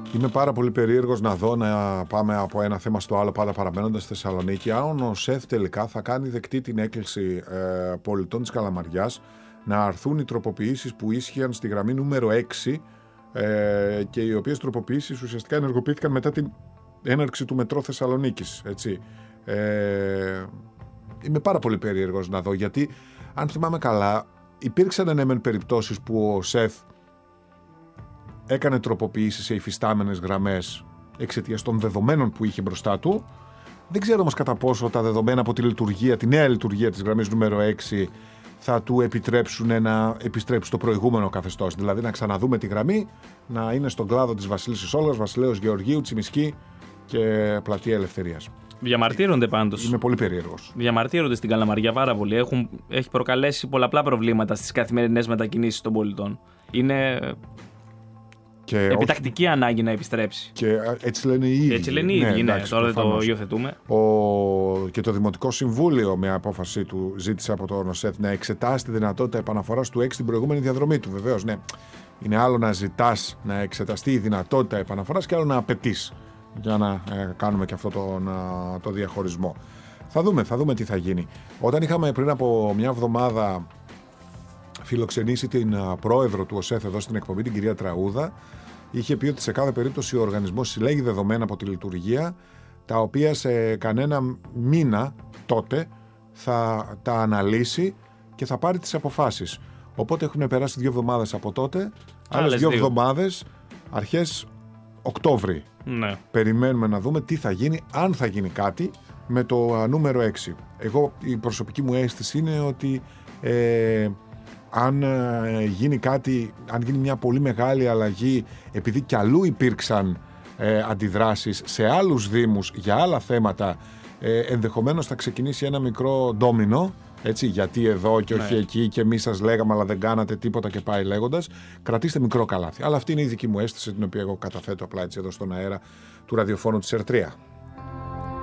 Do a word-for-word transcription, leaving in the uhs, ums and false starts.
Είμαι πάρα πολύ περίεργος να δω να πάμε από ένα θέμα στο άλλο, πάντα παραμένοντας στη Θεσσαλονίκη, αν ο ΣΕΘ τελικά θα κάνει δεκτή την έκκληση ε, πολιτών της Καλαμαριάς να αρθούν οι τροποποιήσεις που ίσχυαν στη γραμμή νούμερο έξι ε, και οι οποίες τροποποιήσεις ουσιαστικά ενεργοποιήθηκαν μετά την έναρξη του μετρό Θεσσαλονίκης. Έτσι. Ε, είμαι πάρα πολύ περίεργος να δω, γιατί αν θυμάμαι καλά, υπήρξαν ναι μεν περιπτώσεις που ο ΣΕΘ έκανε τροποποιήσεις σε υφιστάμενες γραμμές εξαιτίας των δεδομένων που είχε μπροστά του. Δεν ξέρω όμως κατά πόσο τα δεδομένα από τη λειτουργία, τη νέα λειτουργία της γραμμής νούμερο έξι θα του επιτρέψουν να επιστρέψει στο προηγούμενο καθεστώς. Δηλαδή να ξαναδούμε τη γραμμή, να είναι στον κλάδο της Βασίλισσης Όλγας, Βασιλέως Γεωργίου, Τσιμισκή και Πλατεία Ελευθερίας. Διαμαρτύρονται πάντως. Είμαι πολύ περίεργος. Διαμαρτύρονται στην Καλαμαριά πάρα πολύ. Έχουν, έχει προκαλέσει πολλαπλά προβλήματα στις καθημερινές μετακινήσεις των πολιτών. Είναι και επιτακτική όχι... ανάγκη να επιστρέψει. Και έτσι λένε οι ίδιοι. Έτσι λένε οι ίδιοι, ναι, ναι, τώρα δεν το υιοθετούμε. Ο... Και το Δημοτικό Συμβούλιο, με απόφαση του, ζήτησε από τον ΟΣΕΘ να εξετάσει τη δυνατότητα επαναφοράς του έξι στην προηγούμενη διαδρομή του. Βεβαίως, ναι. Είναι άλλο να ζητάς να εξεταστεί η δυνατότητα επαναφοράς και άλλο να απαιτείς, για να ε, κάνουμε και αυτό το, το διαχωρισμό. Θα δούμε, θα δούμε τι θα γίνει. Όταν είχαμε πριν από μια εβδομάδα φιλοξενήσει την uh, πρόεδρο του ΟΣΕΘ εδώ στην εκπομπή, την κυρία Τραούδα, είχε πει ότι σε κάθε περίπτωση ο οργανισμός συλλέγει δεδομένα από τη λειτουργία, τα οποία σε κανένα μήνα τότε θα τα αναλύσει και θα πάρει τις αποφάσεις. Οπότε έχουν περάσει δύο εβδομάδες από τότε, άλλες δύο εβδομάδες, αρχές Οκτώβρη. Ναι. Περιμένουμε να δούμε τι θα γίνει, αν θα γίνει κάτι με το νούμερο έξι. Εγώ, η προσωπική μου αίσθηση είναι ότι ε, αν ε, γίνει κάτι, αν γίνει μια πολύ μεγάλη αλλαγή, επειδή κι αλλού υπήρξαν ε, αντιδράσεις σε άλλους δήμους για άλλα θέματα, ε, ενδεχομένως θα ξεκινήσει ένα μικρό ντόμινο. Έτσι, γιατί εδώ και όχι ναι. εκεί και εμείς σας λέγαμε αλλά δεν κάνατε τίποτα και πάει λέγοντας. Κρατήστε μικρό καλάθι. Αλλά αυτή είναι η δική μου αίσθηση, την οποία εγώ καταθέτω απλά έτσι εδώ στον αέρα του ραδιοφώνου της Ερτρία.